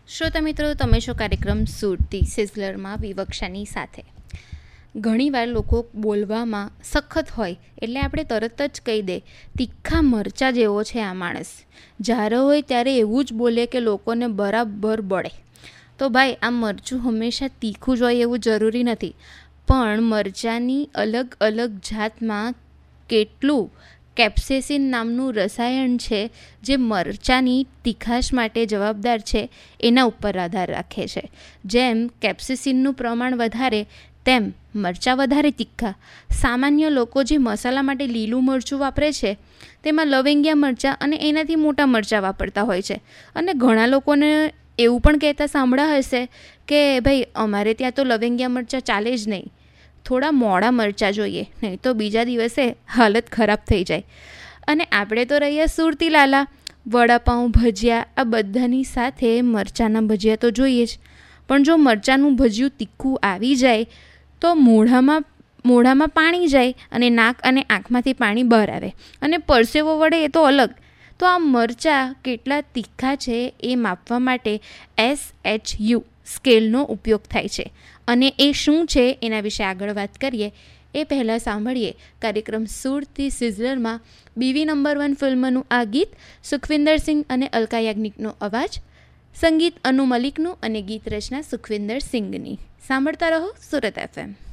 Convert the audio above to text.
શ્રોતા મિત્રો, તમે છો કાર્યક્રમ સુરતી સિઝલરમાં વિવક્ષાની સાથે. ઘણીવાર લોકો બોલવામાં સખત હોય એટલે આપણે તરત જ કહી દે તીખા મરચાં જેવો છે આ માણસ. જ્યારે હોય ત્યારે એવું જ બોલે કે લોકોને બરાબર બળે. તો ભાઈ, આ મરચું હંમેશા તીખું જ હોય એવું જરૂરી નથી, પણ મરચાંની અલગ અલગ જાતમાં કેટલું કેપ્સેસિન નામનું રસાયણ છે જે મરચાંની તીખાશ માટે જવાબદાર છે એના ઉપર આધાર રાખે છે. જેમ કેપ્સેસિનનું પ્રમાણ વધારે તેમ મરચાં વધારે તીખા. સામાન્ય લોકો જે મસાલા માટે લીલું મરચું વાપરે છે તેમાં લવિંગિયા મરચાં અને એનાથી મોટા મરચાં વાપરતા હોય છે. અને ઘણા લોકોને એવું પણ કહેતા સાંભળ્યા હશે કે ભાઈ, અમારે ત્યાં તો લવિંગિયા મરચાં ચાલે જ નહીં, થોડા મોડા મરચાં જોઈએ, નહીં તો બીજા દિવસે હાલત ખરાબ થઈ જાય. અને આપણે તો રહ્યા સુરતી લાલા, વડાપાઉં, ભજીયા આ બધાની સાથે મરચાંના ભજીયા તો જોઈએ જ. પણ જો મરચાંનું ભજીયું તીખું આવી જાય તો મોઢામાં પાણી જાય અને નાક અને આંખમાંથી પાણી બહાર આવે અને પરસેવો વળે એ તો અલગ. તો આ મરચાં કેટલા તીખા છે એ માપવા માટે SHU સ્કેલનો ઉપયોગ થાય છે. અને એ શું છે એના વિશે આગળ વાત કરીએ એ પહેલાં સાંભળીએ કાર્યક્રમ સુરતી સિઝલરમાં બીવી નંબર 1 ફિલ્મનું આ ગીત. સુખવિંદર સિંહ અને અલકા યાજ્ઞિકનો અવાજ, સંગીત અનુ મલિકનું અને ગીત રચના સુખવિંદર સિંઘની. સાંભળતા રહો સુરત FM.